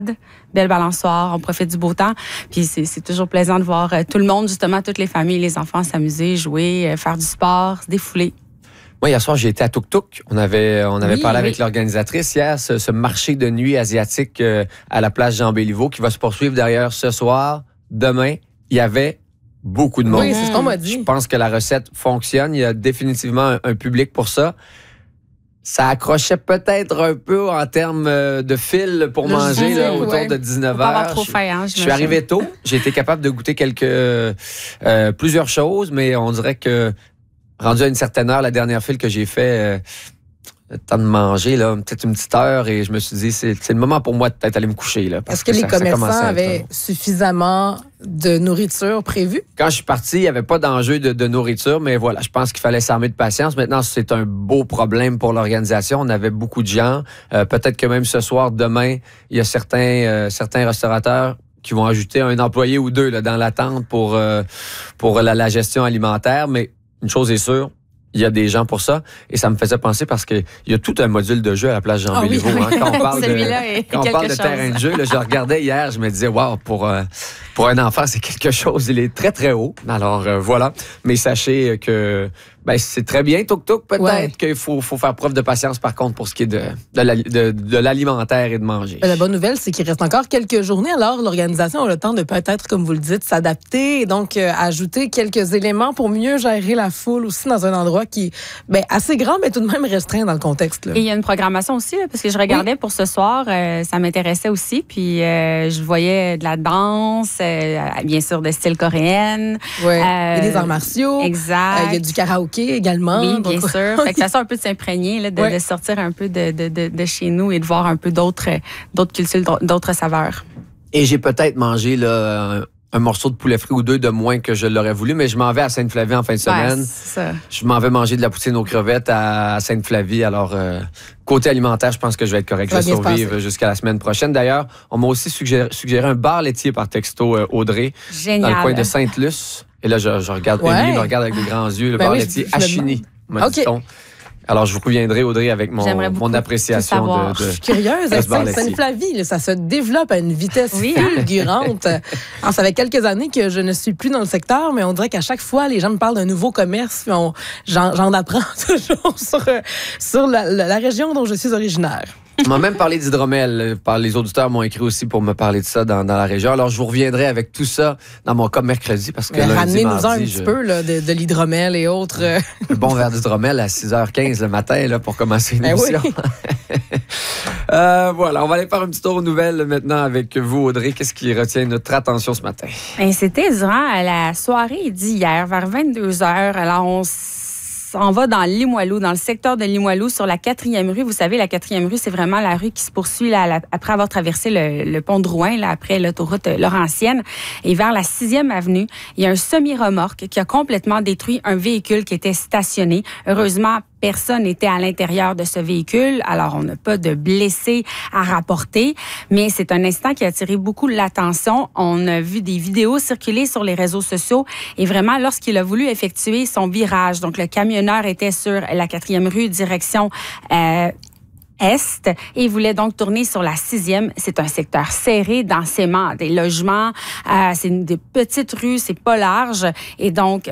belle balançoire, on profite du beau temps. Puis c'est toujours plaisant de voir tout le monde, justement, toutes les familles, les enfants s'amuser, jouer, faire du sport, se défouler. Moi, hier soir, j'ai été à Tuk Tuk. On avait parlé avec l'organisatrice hier, ce marché de nuit asiatique à la place Jean-Béliveau qui va se poursuivre d'ailleurs ce soir. Demain, il y avait beaucoup de monde. Oui, c'est ce qu'on m'a dit. Je pense que la recette fonctionne. Il y a définitivement un public pour ça. Ça accrochait peut-être un peu en termes de fil pour manger là, autour de 19h. Pas avoir trop faim, je suis arrivé tôt. J'ai été capable de goûter plusieurs choses, mais on dirait que rendu à une certaine heure, la dernière file que j'ai fait, le temps de manger, là, peut-être une petite heure, et je me suis dit, c'est le moment pour moi de peut-être aller me coucher. Là, Est-ce que les commerçants avaient suffisamment de nourriture prévue? Quand je suis parti, il n'y avait pas d'enjeu de nourriture, mais voilà, je pense qu'il fallait s'armer de patience. Maintenant, c'est un beau problème pour l'organisation. On avait beaucoup de gens. Peut-être que même ce soir, demain, il y a certains restaurateurs qui vont ajouter un employé ou deux là, dans l'attente pour la gestion alimentaire. Mais une chose est sûre, il y a des gens pour ça. Et ça me faisait penser parce qu'il y a tout un module de jeu à la place Jean-Béliveau. Oui. Quand on parle de terrain de jeu, là, je regardais hier, je me disais, wow, pour un enfant, c'est quelque chose. Il est très, très haut. Alors, voilà. Mais sachez que c'est très bien, Tuk Tuk. Peut-être qu'il faut faire preuve de patience, par contre, pour ce qui est de l'alimentaire et de manger. La bonne nouvelle, c'est qu'il reste encore quelques journées. Alors, l'organisation a le temps de peut-être, comme vous le dites, s'adapter et donc ajouter quelques éléments pour mieux gérer la foule aussi dans un endroit qui est assez grand, mais tout de même restreint dans le contexte. Là. Et il y a une programmation aussi, là, parce que je regardais pour ce soir, ça m'intéressait aussi. Puis, je voyais de la danse, bien sûr, de style coréenne. Oui, et des arts martiaux. Exact. Il y a du karaoké également. Oui, bien sûr. Fait que ça sort un peu de s'imprégner, là, de sortir un peu de chez nous et de voir un peu d'autres cultures, d'autres saveurs. Et j'ai peut-être mangé là, un morceau de poulet frit ou deux de moins que je l'aurais voulu, mais je m'en vais à Sainte-Flavie en fin de semaine. Ça. Je m'en vais manger de la poutine aux crevettes à Sainte-Flavie. Alors, côté alimentaire, je pense que je vais être correct. Je vais survivre jusqu'à la semaine prochaine. D'ailleurs, on m'a aussi suggéré un bar laitier par texto, Audrey. Génial. Dans le coin de Sainte-Luce. Et là, je regarde, Émilie me regarde avec des grands yeux, le bar laitier à Chigny, me dit-on. Alors, je vous reviendrai, Audrey, avec mon appréciation de Je suis curieuse. Sainte-Flavie, ça se développe à une vitesse fulgurante. Alors, ça fait quelques années que je ne suis plus dans le secteur, mais on dirait qu'à chaque fois, les gens me parlent d'un nouveau commerce. J'en apprends toujours sur la région dont je suis originaire. On m'a même parlé d'hydromel. Les auditeurs m'ont écrit aussi pour me parler de ça dans la région. Alors, je vous reviendrai avec tout ça dans mon cas mercredi. Parce que ramenez-nous un petit peu là, de l'hydromel et autres. Un bon verre d'hydromel à 6h15 le matin là, pour commencer une émission. Oui. Voilà, on va aller faire un petit tour aux nouvelles maintenant avec vous, Audrey. Qu'est-ce qui retient notre attention ce matin? C'était durant la soirée d'hier, vers 22h. Alors, on va dans Limoilou, dans le secteur de Limoilou, sur la 4e rue. Vous savez, la 4e rue, c'est vraiment la rue qui se poursuit là, après avoir traversé le pont de Rouen, là, après l'autoroute Laurentienne. Et vers la 6e avenue, il y a un semi-remorque qui a complètement détruit un véhicule qui était stationné. Heureusement, personne n'était à l'intérieur de ce véhicule. Alors, on n'a pas de blessés à rapporter. Mais c'est un incident qui a attiré beaucoup l'attention. On a vu des vidéos circuler sur les réseaux sociaux. Et vraiment, lorsqu'il a voulu effectuer son virage, donc le camionneur était sur la 4e rue, direction Est, et voulait donc tourner sur la 6e. C'est un secteur serré, densément des logements. C'est des petites rues, c'est pas large. Et donc,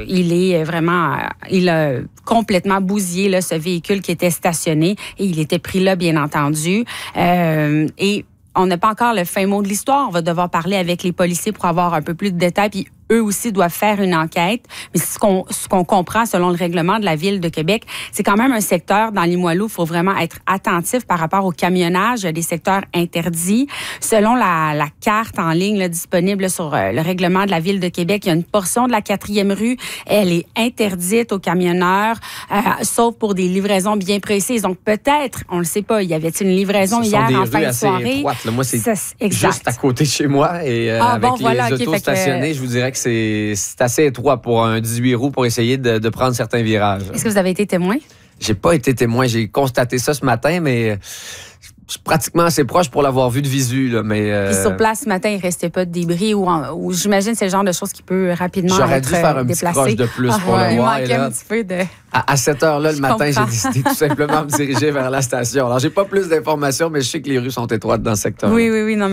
il a complètement bousillé là, ce véhicule qui était stationné. Et il était pris là, bien entendu. Et on n'a pas encore le fin mot de l'histoire. On va devoir parler avec les policiers pour avoir un peu plus de détails. Puis eux aussi doivent faire une enquête. Mais ce qu'on comprend selon le règlement de la Ville de Québec, c'est quand même un secteur dans Limoilou. Il faut vraiment être attentif par rapport au camionnage. Il y a des secteurs interdits. Selon la carte en ligne là, disponible sur le règlement de la Ville de Québec, il y a une portion de la 4e rue. Elle est interdite aux camionneurs, sauf pour des livraisons bien précises. Donc peut-être, on le sait pas, il y avait une livraison hier en fin de soirée. Étroites, là. Moi, c'est juste à côté de chez moi. Et avec les autos stationnés, je vous dirais que c'est assez étroit pour un 18 roues pour essayer de prendre certains virages. Est-ce que vous avez été témoin? J'ai pas été témoin. J'ai constaté ça ce matin, mais je suis pratiquement assez proche pour l'avoir vu de visu. Là, mais, Puis sur place, ce matin, il ne restait pas de débris ou j'imagine que c'est le genre de choses qui peut rapidement J'aurais être dû faire un déplacé. petit croche de plus pour le voir. Il manquait un petit peu de... À cette heure-là, le matin, j'ai décidé tout simplement de me diriger vers la station. Alors, j'ai pas plus d'informations, mais je sais que les rues sont étroites dans ce secteur. Oui, non,